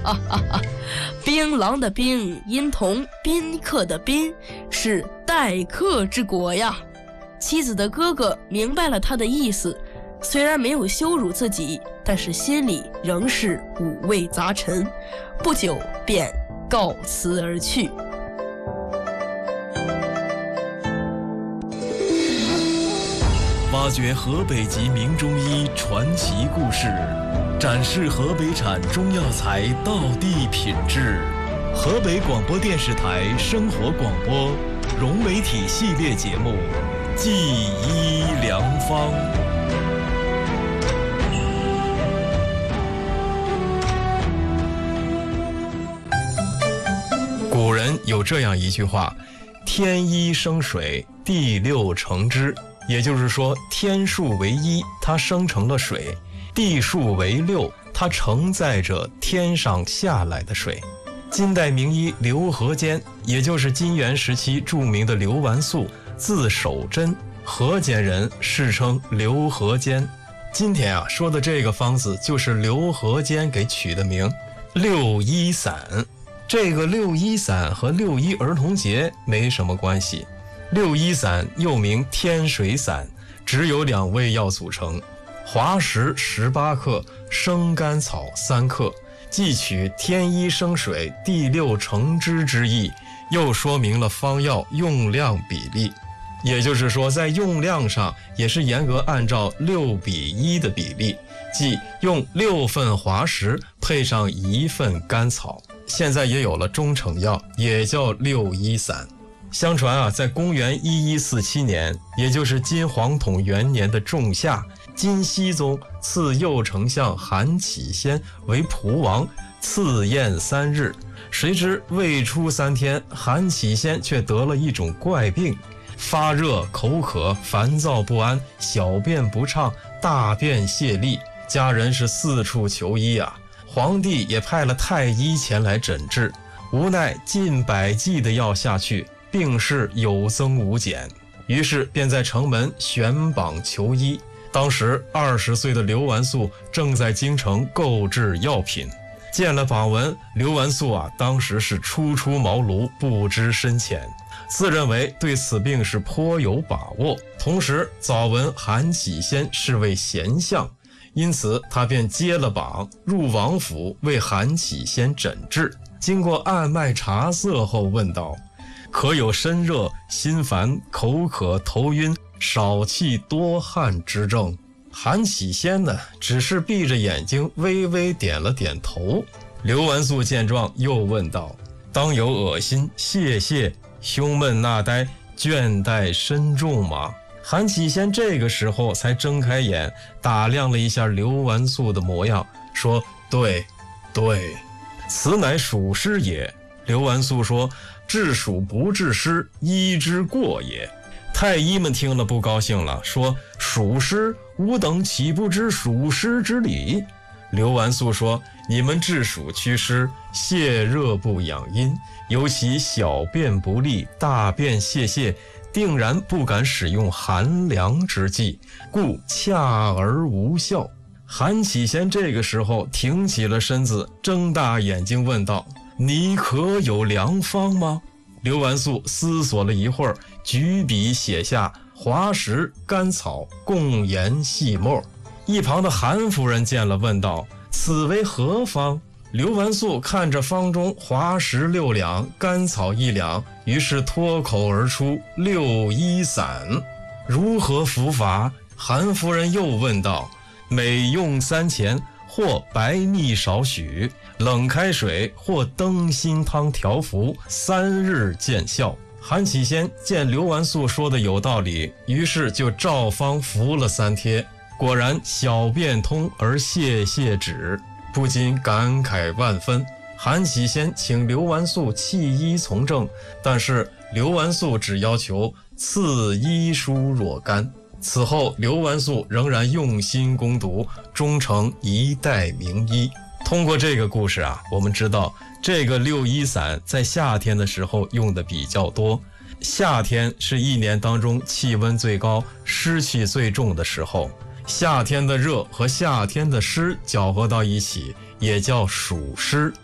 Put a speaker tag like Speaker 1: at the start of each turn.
Speaker 1: 槟榔的槟音同宾客的宾，是待客之国呀。妻子的哥哥明白了他的意思，虽然没有羞辱自己，但是心里仍是五味杂陈，不久便告辞而去。
Speaker 2: 挖掘河北籍名中医传奇故事，展示河北产中药材道地品质。河北广播电视台生活广播融媒体系列节目《记医良方》。古人有这样一句话：天一生水，地六成之。也就是说，天数为一，它生成了水；地数为六，它承载着天上下来的水。金代名医刘和坚，也就是金元时期著名的刘完素，字守贞，河间人，世称刘和坚。今天说的这个方子就是刘和坚给取的名，六一散。这个六一散和六一儿童节没什么关系。六一散又名天水散，只有2味药组成，滑石18克，生甘草3克，既取天一生水，地六成之之意，又说明了方药用量比例。也就是说，在用量上也是严格按照6:1的比例，即用6份滑石配上1份甘草。现在也有了中成药，也叫六一散。相传在公元1147年，也就是金黄统元年的仲夏，金熙宗赐右丞相韩启先为蒲王，赐宴3日。谁知未出3天，韩启先却得了一种怪病，发热、口渴、烦躁不安，小便不畅，大便泄痢，家人是四处求医啊。皇帝也派了太医前来诊治，无奈近100剂的药下去，病势有增无减，于是便在城门悬榜求医。当时20岁的刘完素正在京城购置药品，见了榜文，刘完素当时是初出茅庐，不知深浅，自认为对此病是颇有把握，同时早闻韩启先是位贤相，因此他便接了榜，入王府为韩启先诊治。经过按脉查色后问道：可有身热、心烦、口渴、头晕、少气多汗之症？韩启先呢，只是闭着眼睛微微点了点头。刘完素见状又问道：当有恶心、泄泻、胸闷纳呆、倦怠深重吗？韩启先这个时候才睁开眼，打量了一下刘完素的模样，说：对，此乃属湿也。刘完素说：治暑不治湿，医之过也。太医们听了不高兴了，说：暑湿，吾等岂不知暑湿之理？刘完素说：你们治暑祛湿，泻热不养阴，尤其小便不利，大便泄泻，定然不敢使用寒凉之剂，故恰而无效。韩启先这个时候挺起了身子，睁大眼睛问道：你可有良方吗？刘完素思索了一会儿，举笔写下滑石、甘草、共研细末。一旁的韩夫人见了问道：此为何方？刘完素看着方中滑石6两，甘草1两，于是脱口而出：六一散。如何服法？韩夫人又问道：每用3钱，或白蜜少许，冷开水或灯心汤调服，3日见效。韩启先见刘完素说的有道理，于是就照方服了3贴，果然小便通而泄泻止，不禁感慨万分。韩启先请刘完素弃医从政，但是刘完素只要求赐医书若干。此后刘完素仍然用心攻读，终成一代名医。通过这个故事我们知道这个六一散在夏天的时候用的比较多。夏天是一年当中气温最高、湿气最重的时候，夏天的热和夏天的湿搅和到一起，也叫暑湿。